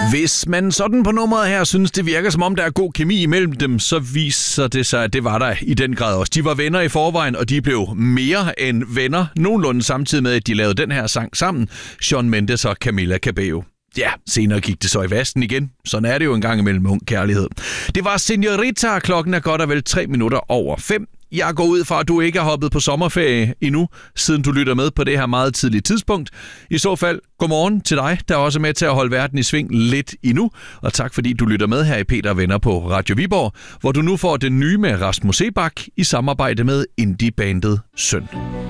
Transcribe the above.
Hvis man sådan på nummeret her synes, det virker som om, der er god kemi imellem dem, så viser det sig, at det var der i den grad også. De var venner i forvejen, og de blev mere end venner, nogenlunde samtidig med, at de lavede den her sang sammen, Shawn Mendes og Camila Cabello. Ja, senere gik det så i vasten igen. Sådan er det jo en gang imellem ung kærlighed. Det var Señorita, klokken er godt og vel 5:03. Jeg går ud fra, at du ikke har hoppet på sommerferie endnu, siden du lytter med på det her meget tidlige tidspunkt. I så fald, godmorgen til dig, der er også med til at holde verden i sving lidt endnu. Og tak fordi du lytter med her i Peter og Venner på Radio Viborg, hvor du nu får det nye med Rasmus Sebak i samarbejde med indie-bandet Søn.